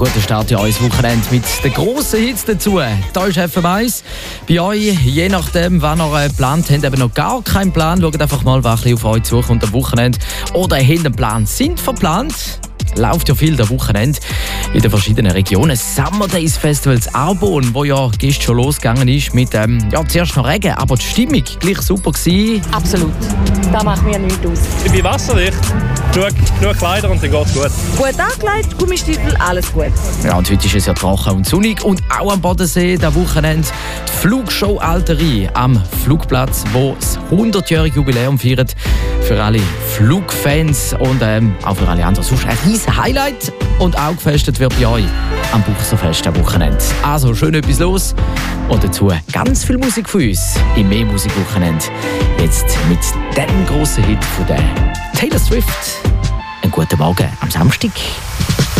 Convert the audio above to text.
guter Start in euer Wochenende mit den grossen Hits dazu. Da ist FM 1. Bei euch, je nachdem, wann ihr geplant habt, eben noch gar keinen Plan, schaut einfach mal, was auf euch zukommt am Wochenende. Oder hinter dem Plan sind verplant. Läuft ja viel am Wochenende in den verschiedenen Regionen. Summer Days Festivals Arbon, wo ja gestern schon losgegangen ist mit zuerst noch Regen, aber die Stimmung gleich super gewesen. Absolut. Da macht mir nichts aus. Ich bin wasserdicht, genug Kleider und dann geht's gut. Gut angelegt, Gummistiefel, alles gut. Ja, und heute ist es ja trocken und sonnig und auch am Bodensee am Wochenende die Flugshow Alterie am Flugplatz, wo das 100-jährige Jubiläum feiert. Für alle Flugfans und auch für alle anderen. Sonst ein riesen Highlight. Und auch gefestet wird bei euch am Buchserfest am Wochenende. Also schön etwas los. Und dazu ganz viel Musik von uns im Mehr-Musik-Wochenende. Jetzt mit dem grossen Hit von der Taylor Swift. Einen guten Morgen am Samstag.